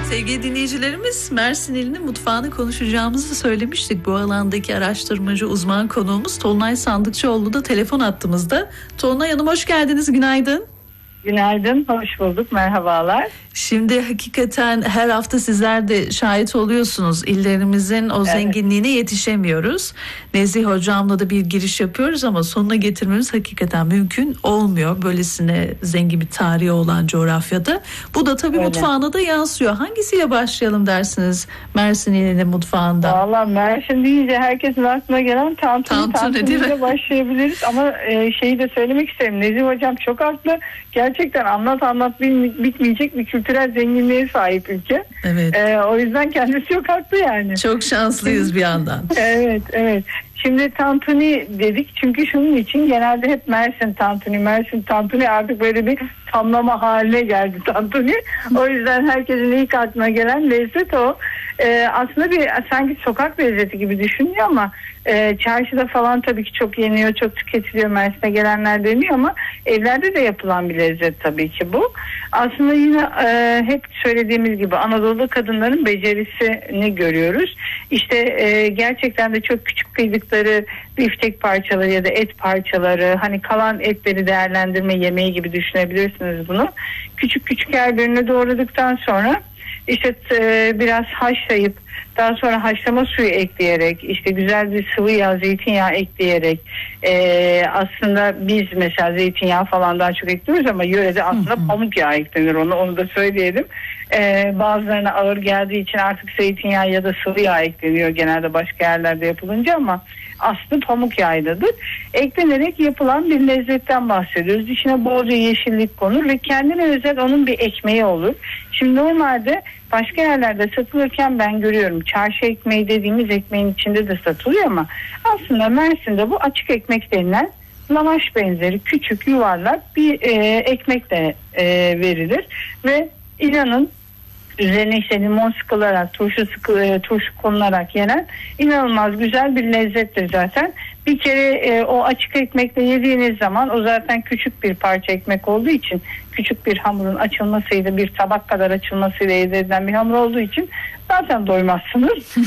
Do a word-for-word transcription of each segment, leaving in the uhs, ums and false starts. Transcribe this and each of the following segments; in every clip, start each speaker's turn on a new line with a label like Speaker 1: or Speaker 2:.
Speaker 1: Sevgili dinleyicilerimiz, Mersin ilinin mutfağını konuşacağımızı söylemiştik. Bu alandaki araştırmacı uzman konuğumuz Tolunay Sandıkçıoğlu da telefon attığımızda. Tolunay Hanım hoş geldiniz, günaydın.
Speaker 2: Günaydın, hoş bulduk, merhabalar.
Speaker 1: Şimdi hakikaten her hafta sizler de şahit oluyorsunuz. İllerimizin o evet. zenginliğine yetişemiyoruz. Nezih Hocam'la da bir giriş yapıyoruz ama sonuna getirmemiz hakikaten mümkün olmuyor. Böylesine zengin bir tarihi olan coğrafyada. Bu da tabii Öyle. mutfağına da yansıyor. Hangisiyle başlayalım dersiniz Mersin ilinin mutfağında?
Speaker 2: Valla Mersin deyince herkesin aklına gelen tantuni. Tantuni'yle başlayabiliriz ama e, şeyi de söylemek isterim. Nezih Hocam çok haklı. Gerçekten anlat anlat bitmeyecek bir kültürel zenginliğe sahip ülke.
Speaker 1: Evet.
Speaker 2: Ee, o yüzden kendisi çok haklı yani.
Speaker 1: Çok şanslıyız bir yandan.
Speaker 2: Evet, evet. Şimdi tantuni dedik çünkü şunun için genelde hep Mersin tantuni, Mersin tantuni artık böyle bir tamlama haline geldi tantuni. O yüzden herkesin ilk aklına gelen lezzet o. Ee, aslında bir sanki sokak lezzeti gibi düşünüyor ama e, çarşıda falan tabii ki çok yeniyor, çok tüketiliyor. Mersin'e gelenler deniyor ama evlerde de yapılan bir lezzet tabii ki bu. Aslında yine e, hep söylediğimiz gibi Anadolu kadınların becerisini görüyoruz. İşte e, gerçekten de çok küçük kıydıkları biftek parçaları ya da et parçaları, hani kalan etleri değerlendirme yemeği gibi düşünebilirsiniz bunu. Küçük küçük her birini doğradıktan sonra işte e, biraz haşlayıp daha sonra haşlama suyu ekleyerek, işte güzel bir sıvı yağ, zeytinyağı ekleyerek, e, aslında biz mesela zeytinyağı falan daha çok ekliyoruz ama yörede aslında hı hı. pamuk yağı eklenir, onu onu da söyleyelim. E, bazılarına ağır geldiği için artık zeytinyağı ya da sıvı yağ ekleniyor genelde başka yerlerde yapılınca ama aslı pamuk yağıdır. Eklenerek yapılan bir lezzetten bahsediyoruz. İçine bolca yeşillik konur ve kendine özel onun bir ekmeği olur. Şimdi normalde başka yerlerde satılırken ben görüyorum çarşı ekmeği dediğimiz ekmeğin içinde de satılıyor ama aslında Mersin'de bu açık ekmek denilen lavaş benzeri küçük yuvarlak bir e, ekmek de e, verilir ve inanın üzerine işte limon sıkılarak, turşu sıkı, turşu konularak yenen inanılmaz güzel bir lezzettir zaten. Bir kere e, o açık ekmekle yediğiniz zaman o zaten küçük bir parça ekmek olduğu için küçük bir hamurun açılmasıyla bir tabak kadar açılmasıyla elde edilen bir hamur olduğu için zaten doymazsınız.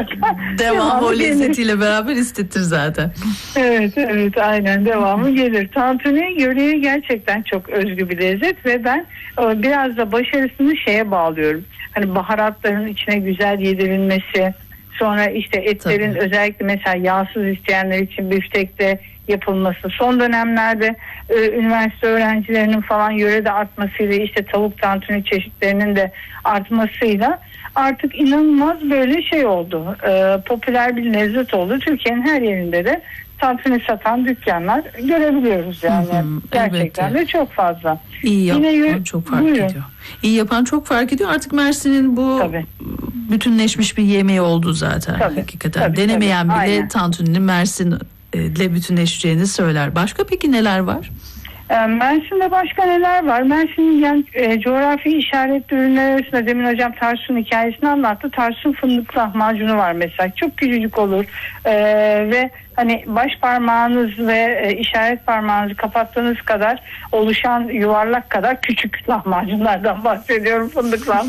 Speaker 1: Devamı o lezzetiyle beraber istetir zaten.
Speaker 2: Evet evet aynen devamı gelir. Tantuni yöreye gerçekten çok özgü bir lezzet ve ben biraz da başarısını şeye bağlıyorum. Hani baharatların içine güzel yedirilmesi, sonra işte etlerin Tabii. özellikle mesela yağsız isteyenler için biftekte yapılması, son dönemlerde e, üniversite öğrencilerinin falan yörede artmasıyla işte tavuk tantuni çeşitlerinin de artmasıyla artık inanılmaz böyle şey oldu. E, popüler bir lezzet oldu. Türkiye'nin her yerinde de tantuni satan dükkanlar görebiliyoruz yani. Hı hı, gerçekten elbette. De çok fazla.
Speaker 1: İyi yapan Yine, çok fark buyurun. ediyor. İyi yapan çok fark ediyor. Artık Mersin'in bu Tabii. bütünleşmiş bir yemeği oldu zaten. Tabii. Hakikaten tabii, denemeyen tabii. bile tantuninin Mersin'le bütünleşeceğini söyler. Başka peki neler var?
Speaker 2: Mersin'de başka neler var? Mersin'in yani, e, coğrafi işaretli ürünler arasında demin hocam Tarsun hikayesini anlattı. Tarsun fındık lahmacunu var mesela. Çok küçücük olur e, ve hani baş parmağınız ve e, işaret parmağınızı kapattığınız kadar oluşan yuvarlak kadar küçük lahmacunlardan bahsediyorum, fındık lahmacunu.